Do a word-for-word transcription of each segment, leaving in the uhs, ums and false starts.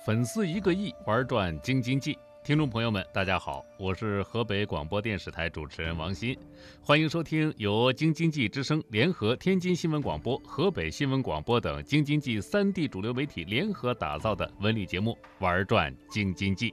粉丝一个亿，玩转京津冀。听众朋友们，大家好，我是河北广播电视台主持人王鑫，欢迎收听由京津冀之声联合天津新闻广播、河北新闻广播等京津冀三地主流媒体联合打造的文艺节目《玩转京津冀》。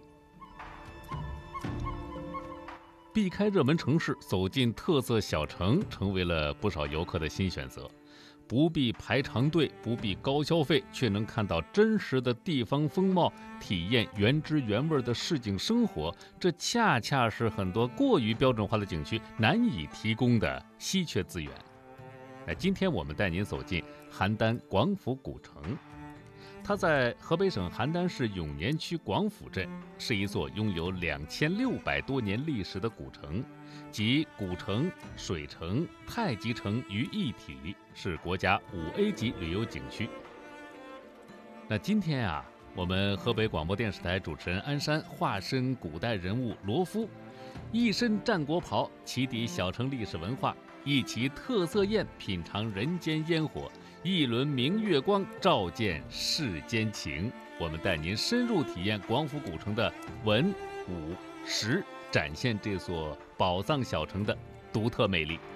避开热门城市，走进特色小城，成为了不少游客的新选择。不必排长队，不必高消费，却能看到真实的地方风貌，体验原汁原味的市井生活，这恰恰是很多过于标准化的景区难以提供的稀缺资源。那今天我们带您走进邯郸广府古城，它在河北省邯郸市永年区广府镇，是一座拥有两千六百多年历史的古城，集古城、水城、太极城于一体，是国家五 A 级旅游景区。那今天啊，我们河北广播电视台主持人鞍山化身古代人物罗敷，一身战国袍，启迪小城历史文化，一起特色宴品尝人间烟火，一轮明月光照见世间情。我们带您深入体验广府古城的文、武、实，展现这座宝藏小城的独特魅力。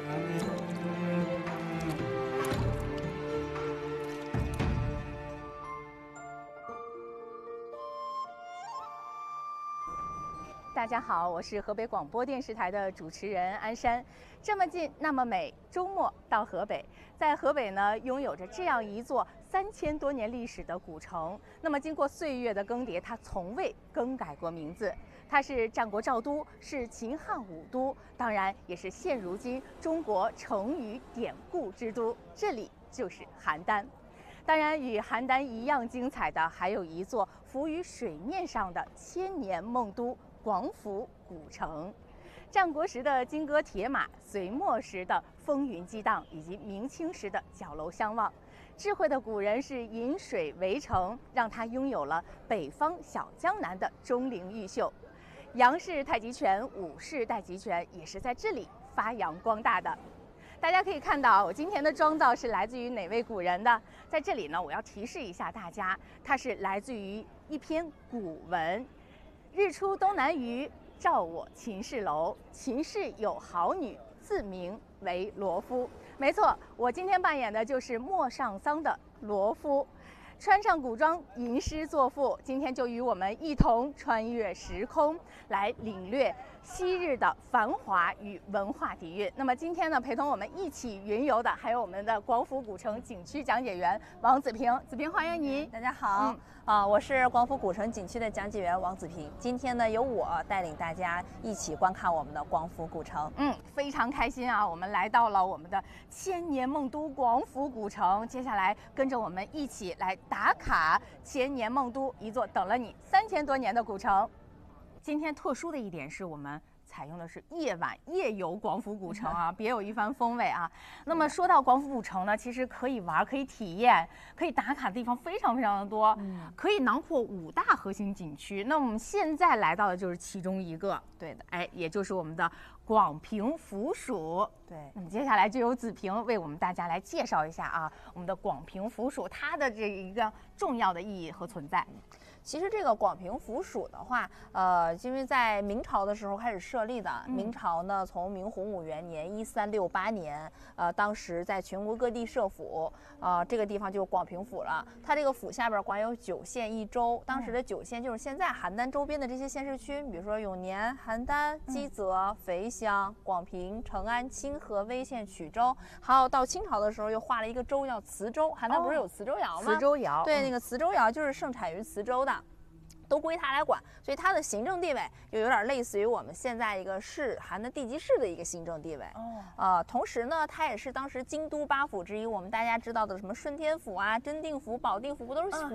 大家好，我是河北广播电视台的主持人鞍山。这么近，那么美，周末到河北，在河北呢，拥有着这样一座三千多年历史的古城。那么经过岁月的更迭，它从未更改过名字。它是战国赵都，是秦汉武都，当然也是现如今中国成语典故之都。这里就是邯郸。当然，与邯郸一样精彩的，还有一座浮于水面上的千年梦都广府古城。战国时的金戈铁马，隋末时的风云激荡，以及明清时的角楼相望。智慧的古人是引水为城，让它拥有了北方小江南的钟灵毓秀。杨氏太极拳、武氏太极拳也是在这里发扬光大的。大家可以看到，我今天的妆造是来自于哪位古人的？在这里呢，我要提示一下大家，它是来自于一篇古文：日出东南隅，照我秦氏楼。秦氏有好女，自名为罗敷。没错，我今天扮演的就是陌上桑的罗敷。穿上古装，吟诗作赋，今天就与我们一同穿越时空，来领略昔日的繁华与文化底蕴。那么今天呢，陪同我们一起云游的还有我们的广府古城景区讲解员王子平。子平，欢迎您。 大家好，嗯、啊，我是广府古城景区的讲解员王子平。今天呢，由我带领大家一起观看我们的广府古城。 嗯，非常开心啊！我们来到了我们的千年梦都广府古城，接下来跟着我们一起来打卡千年梦都，一座等了你三千多年的古城。今天特殊的一点是我们采用的是夜晚夜游广府古城啊，别有一番风味啊。那么说到广府古城呢，其实可以玩、可以体验、可以打卡的地方非常非常的多，嗯、可以囊括五大核心景区。那我们现在来到的就是其中一个，对的，哎，也就是我们的广平府署。对，那么接下来就由子平为我们大家来介绍一下啊，我们的广平府署它的这一个重要的意义和存在。 其实这个广平府署的话，呃，因为在明朝的时候开始设立的。嗯、明朝呢，从明洪武元年一三六八年，呃，当时在全国各地设府，呃，这个地方就是广平府了。它这个府下边管有九县一州，当时的九县就是现在邯郸周边的这些县市区，比如说永年、邯郸、基泽、肥乡、广平、成安、清河、威县、曲州，还有到清朝的时候又划了一个州叫磁州。邯郸不是有磁州窑吗？ 磁州窑， 对，那个磁州窑就是盛产于磁州的。都归他来管，所以他的行政地位又有点类似于我们现在一个市邯郸地级市的一个行政地位。哦，呃，同时呢，它也是当时京都八府之一。我们大家知道的什么顺天府啊、真定府、保定府，不都是府